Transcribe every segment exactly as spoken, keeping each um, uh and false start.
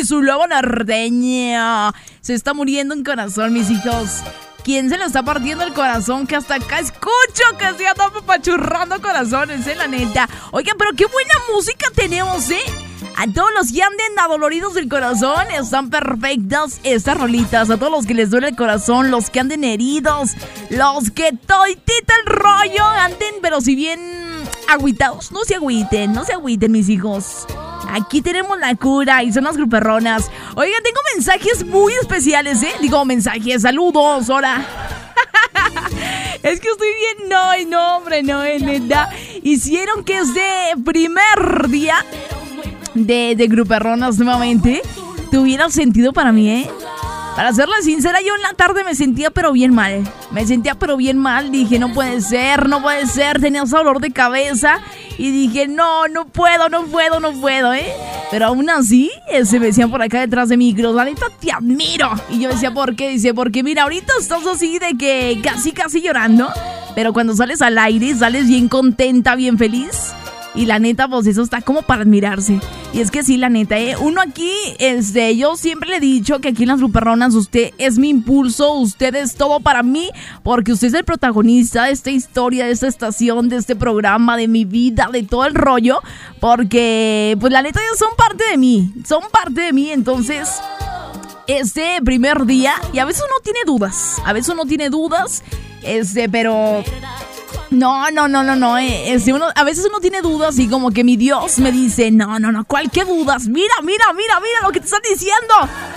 su lobo norteño. Se está muriendo un corazón, mis hijos. ¿Quién se le está partiendo el corazón? Que hasta acá escucho que se anda papachurrando corazones, eh, la neta. Oigan, pero qué buena música tenemos, ¿eh? A todos los que anden adoloridos del corazón, están perfectas estas rolitas. A todos los que les duele el corazón, los que anden heridos, los que toditita el rollo anden, pero si bien agüitados, no se agüiten, no se agüiten, mis hijos. Aquí tenemos la cura y son las gruperronas. Oigan, tengo mensajes muy especiales, ¿eh? Digo, mensajes, saludos, hola. Es que estoy bien, no, no, hombre, no, neta. Hicieron que este primer día de, de gruperronas nuevamente tuviera sentido para mí, ¿eh? Para serla sincera, yo en la tarde me sentía pero bien mal. Me sentía pero bien mal. Dije, no puede ser, no puede ser. Tenía ese dolor de cabeza. Y dije, no, no puedo, no puedo, no puedo, ¿eh? Pero aún así, se me decían por acá detrás de micros, la neta, te admiro. Y yo decía, ¿por qué? Dice, porque mira, ahorita estás así de que casi, casi llorando. Pero cuando sales al aire, sales bien contenta, bien feliz. Y la neta, pues eso está como para admirarse. Y es que sí, la neta, ¿eh? Uno aquí, este, yo siempre le he dicho que aquí en las gruperronas usted es mi impulso, usted es todo para mí, porque usted es el protagonista de esta historia, de esta estación, de este programa, de mi vida, de todo el rollo. Porque, pues la neta, ya son parte de mí, son parte de mí, entonces... Este primer día, y a veces uno tiene dudas, a veces uno tiene dudas, este, pero... No, no, no, no, no, eh, este, uno, a veces uno tiene dudas y como que mi Dios me dice, no, no, no, ¿cuál qué dudas? Mira, mira, mira, mira lo que te están diciendo.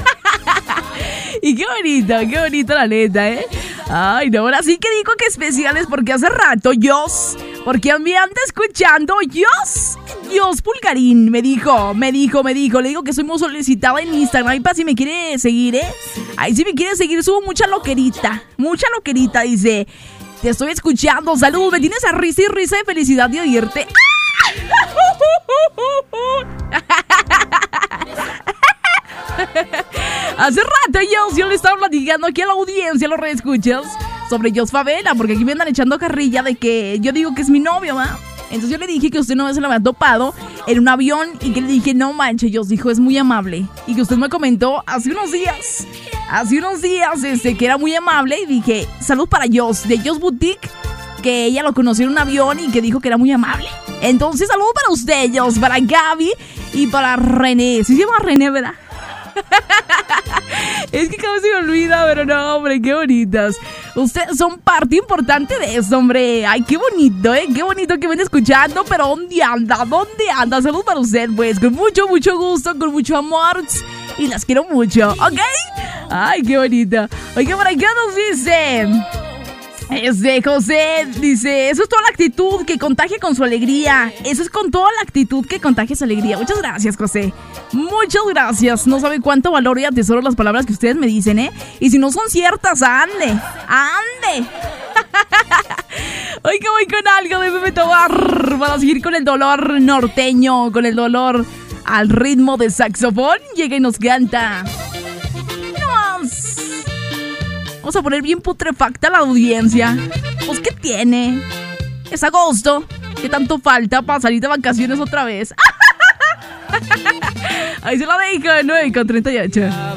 Y qué bonito, qué bonito la neta, ¿eh? Ay, no, ahora sí que digo que especiales porque hace rato Dios, porque a mí anda escuchando Dios, Dios Pulgarín, me dijo, me dijo, me dijo, le digo que soy muy solicitada en Instagram, y para si me quiere seguir, ¿eh? Ahí si me quiere seguir subo mucha loquerita, mucha loquerita, dice... Te estoy escuchando, salud, me tienes a risa y risa de felicidad de oírte. Hace rato yo, yo le estaba platicando aquí a la audiencia, a los reescuchas, sobre Jos Favela, porque aquí me andan echando carrilla de que yo digo que es mi novio, ¿va? Entonces yo le dije que usted no se lo había topado en un avión y que le dije, no manche, Jos dijo, es muy amable. Y que usted me comentó hace unos días, hace unos días, este, que era muy amable y dije, salud para Jos, de Jos Boutique, que ella lo conoció en un avión y que dijo que era muy amable. Entonces, salud para usted, Jos, para Gaby y para René. ¿Sí se llama René, verdad? Es que cada vez se me olvida, pero no, hombre, qué bonitas. Ustedes son parte importante de esto, hombre. Ay, qué bonito, eh, qué bonito que ven escuchando. Pero ¿dónde anda? ¿Dónde anda? Saludos para usted, pues, con mucho, mucho gusto, con mucho amor. Y las quiero mucho, ¿ok? Ay, qué bonita. Oiga, por acá nos dice... Este, José dice, eso es toda la actitud que contagia con su alegría. Eso es con toda la actitud que contagia su alegría. Muchas gracias, José. Muchas gracias. No sabe cuánto valor y atesoro las palabras que ustedes me dicen, ¿eh? Y si no son ciertas, ande, ande. Hoy que voy con algo de Bebe Tobar para seguir con el dolor norteño, con el dolor al ritmo de saxofón. Llega y nos canta. Vamos a poner bien putrefacta la audiencia. Pues, ¿qué tiene? Es agosto. ¿Qué tanto falta para salir de vacaciones otra vez? Ahí se la dejo, nueve con treinta y ocho.